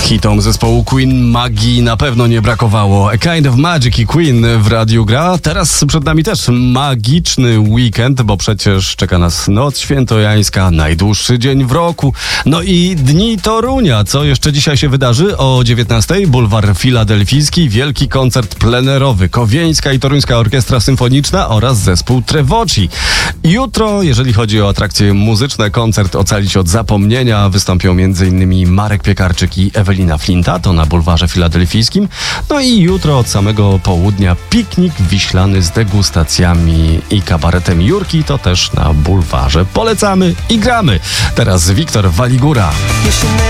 Hitom zespołu Queen magii na pewno nie brakowało. A Kind of Magic i Queen w radiu gra. Teraz przed nami też magiczny weekend, bo przecież czeka nas Noc Świętojańska, najdłuższy dzień w roku. No i Dni Torunia. Co jeszcze dzisiaj się wydarzy? O 19:00 Bulwar Filadelfijski, wielki koncert plenerowy. Kowieńska i Toruńska Orkiestra Symfoniczna oraz zespół Trevoci. Jutro, jeżeli chodzi o atrakcje muzyczne, koncert Ocalić od zapomnienia. Wystąpią m.in. Marek Piekarczyk i Ewelina Flinta, to na Bulwarze Filadelfijskim. No i jutro od samego południa piknik wiślany z degustacjami i kabaretem Jurki, to też na Bulwarze. Polecamy i gramy. Teraz Wiktor Waligura.